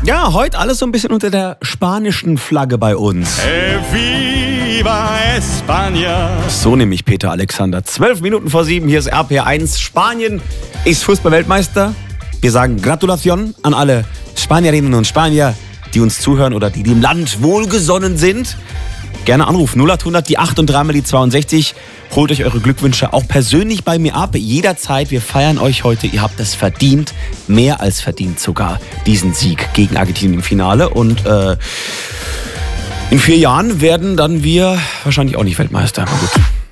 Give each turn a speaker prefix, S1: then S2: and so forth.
S1: Ja, heute alles so ein bisschen unter der spanischen Flagge bei uns.
S2: Viva España.
S1: So nämlich Peter Alexander. 12 Minuten vor 7, hier ist RPR1. Spanien ist Fußballweltmeister. Wir sagen Gratulation an alle Spanierinnen und Spanier, die uns zuhören oder die dem Land wohlgesonnen sind. Gerne anrufen, 0800 die 8 und 3 mal die 62. Holt euch eure Glückwünsche auch persönlich bei mir ab. Jederzeit, wir feiern euch heute. Ihr habt es verdient, mehr als verdient sogar, diesen Sieg gegen Argentinien im Finale. Und in 4 Jahren werden dann wir wahrscheinlich auch nicht Weltmeister. Aber gut.